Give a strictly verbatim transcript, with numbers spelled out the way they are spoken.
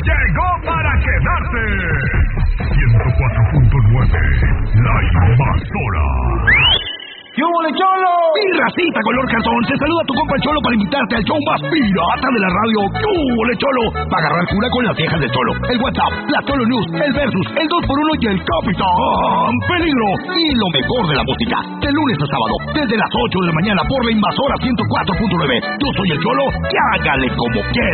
llegó para quedarse. ciento cuatro punto nueve, La Invasora. ¡Qué hubo, Cholo! Mi racita color calzón, te saluda tu compa el Cholo para invitarte al show más pirata de la radio. ¡Qué hubo, Cholo! Para agarrar cura con las viejas del Cholo. El WhatsApp, la Cholo News, el Versus, el dos por uno y el Capitán Peligro. Y lo mejor de la música, de lunes a sábado, desde las ocho de la mañana por La Invasora ciento cuatro punto nueve. Yo soy el Cholo y hágale como quiera.